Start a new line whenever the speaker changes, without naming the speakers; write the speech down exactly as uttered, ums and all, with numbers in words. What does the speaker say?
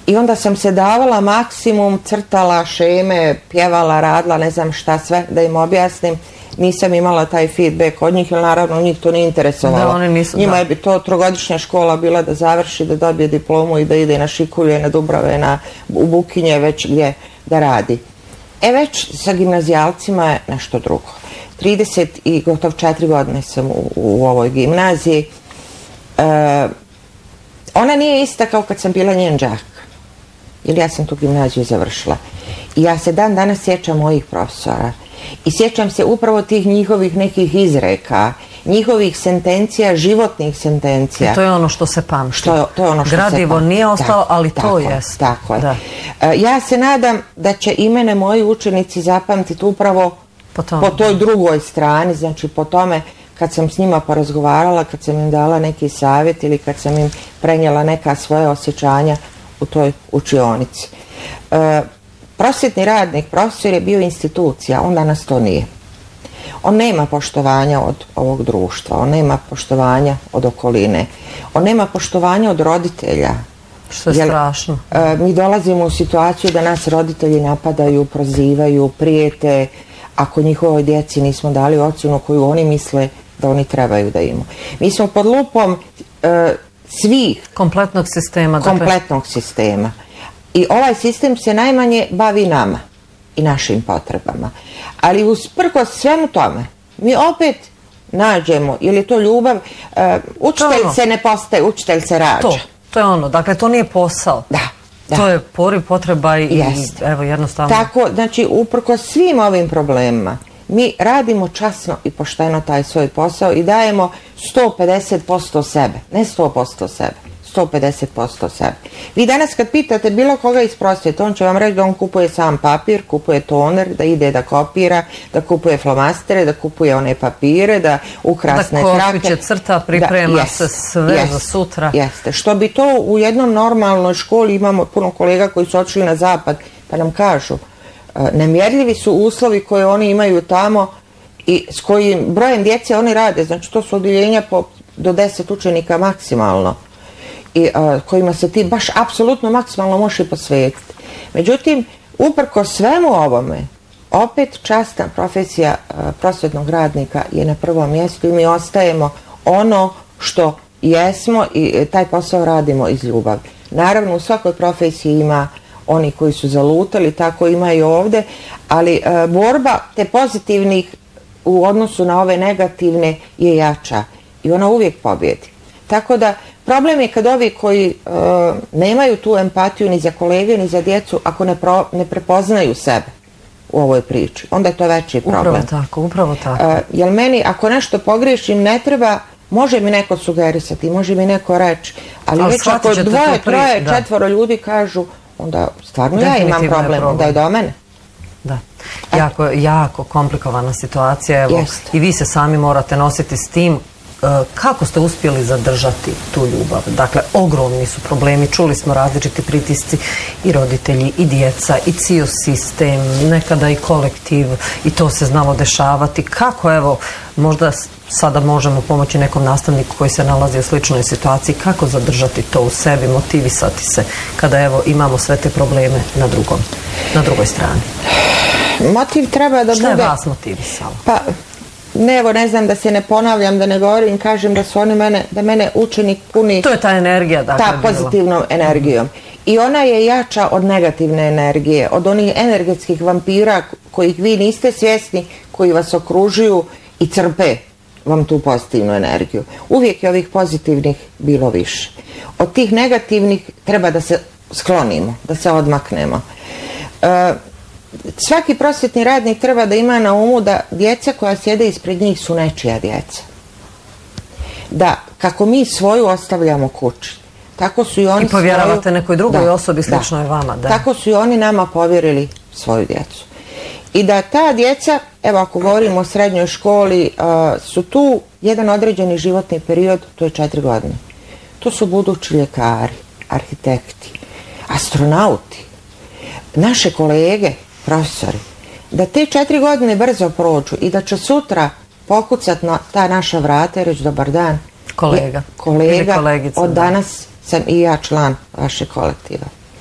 I onda sam se davala maksimum, crtala šeme, pjevala, radila, ne znam šta sve, da im objasnim. Nisam imala taj feedback od njih, jer naravno njih to nije interesovalo.
Da, oni nisu,
njima
da.
je bi to trogodišnja škola bila da završi, da dobije diplomu i da ide na Šikulje, na Dubrave, na, u Bukinje, već gdje da radi. E već sa gimnazijalcima je nešto drugo. trideset i gotovo četiri godine sam u, u ovoj gimnaziji. E, ona nije ista kao kad sam bila njen đak. Jer ja sam tu gimnaziju završila. I ja se dan danas sjećam mojih profesora. I sjećam se upravo tih njihovih nekih izreka, njihovih sentencija, životnih sentencija.
I to je ono što se pamti.
Što, to je ono što
Gradivo
se pamti.
nije ostalo,
da,
ali
tako,
to jest.
Tako je.
Da.
Ja se nadam da će i mene moji učenici zapamtiti upravo po, po toj drugoj strani, znači po tome kad sam s njima porazgovarala, kad sam im dala neki savjet ili kad sam im prenijela neka svoje osjećanja u toj učionici. E, prosvjetni radnik, profesor je bio institucija, on danas to nije. On nema poštovanja od ovog društva, on nema poštovanja od okoline, on nema poštovanja od roditelja.
Što je
Jer,
strašno.
E, mi dolazimo u situaciju da nas roditelji napadaju, prozivaju, prijete, ako njihovoj djeci nismo dali ocjenu koju oni misle da oni trebaju da imaju. Mi smo pod lupom e, svih
kompletnog sistema.
Kompletnog dakle... sistema. I ovaj sistem se najmanje bavi nama i našim potrebama. Ali usprkos svemu tome, mi opet nađemo, ili je to ljubav, uh, učitelj to se ne postaje, učitelj se rađa.
To, to je ono, dakle to nije posao.
Da. Da.
To je poriv, potreba i, i evo jednostavno.
Tako, znači uprkos svim ovim problemima, mi radimo časno i pošteno taj svoj posao i dajemo sto pedeset posto sebe, ne sto posto sebe. sto pedeset posto sebe. Vi danas kad pitate bilo koga iz prosvjete, on će vam reći da on kupuje sam papir, kupuje toner, da ide da kopira, da kupuje flomastere, da kupuje one papire, da ukrasne trake.
Da kopiće, crta, priprema da, jest, se sve jest, za sutra.
Jeste. Što bi to u jednom normalnoj školi, imamo puno kolega koji su otišli na zapad, pa nam kažu, nemjerljivi su uslovi koje oni imaju tamo i s kojim brojem djece oni rade. Znači to su odjeljenja po, do deset učenika maksimalno. I uh, kojima se ti baš apsolutno maksimalno možeš posvetiti. Međutim, uprko svemu ovome, opet časna profesija uh, prosvjetnog radnika je na prvom mjestu i mi ostajemo ono što jesmo i taj posao radimo iz ljubavi. Naravno, u svakoj profesiji ima oni koji su zalutali, tako ima i ovdje, ali uh, borba te pozitivnih u odnosu na ove negativne je jača i ona uvijek pobjedi. Tako da problem je kad ovi koji uh, nemaju tu empatiju ni za kolege ni za djecu, ako ne, pro, ne prepoznaju sebe u ovoj priči, onda je to veći problem.
Upravo tako, upravo tako.
Uh, jer meni ako nešto pogriješim ne treba, može mi neko sugerisati, može mi neko reći, ali, ali već ako dvoje, troje, da. četvoro ljudi kažu, onda stvarno ja imam problem, problem, onda je do mene.
Da, jako, jako komplikovana situacija, evo, i vi se sami morate nositi s tim. Kako ste uspjeli zadržati tu ljubav? Dakle, ogromni su problemi, čuli smo različiti pritisci i roditelji, i djeca, i cijel sistem, nekada i kolektiv, i to se znalo dešavati. Kako, evo, možda sada možemo pomoći nekom nastavniku koji se nalazi u sličnoj situaciji, kako zadržati to u sebi, motivisati se kada, evo, imamo sve te probleme na drugom, na drugoj strani?
Motiv treba da
Šta
bude...
je vas motivisalo?
Pa... Ne, evo, ne znam da se ne ponavljam, da ne govorim, kažem da su oni mene, da mene učenik puni...
To je ta energija, dakle,
ta pozitivnom bila. energijom. I ona je jača od negativne energije, od onih energetskih vampira kojih vi niste svjesni, koji vas okružuju i crpe vam tu pozitivnu energiju. Uvijek je ovih pozitivnih bilo više. Od tih negativnih treba da se sklonimo, da se odmaknemo. E, Svaki prosvjetni radnik treba da ima na umu da djeca koja sjede ispred njih su nečija djeca. Da kako mi svoju ostavljamo kući, tako su i oni
I povjeravate
svoju...
nekoj drugoj
da,
osobi slično je vama. Da.
Tako su i oni nama povjerili svoju djecu. I da ta djeca, evo ako govorimo o srednjoj školi, uh, su tu jedan određeni životni period, to je četiri godine. To su budući ljekari, arhitekti, astronauti, naše kolege, profesori, da te četiri godine brzo prođu i da će sutra pokucat na ta naša vrata i reći dobar dan.
Kolega.
Kolega,
od
danas sam i ja član vašeg kolektiva.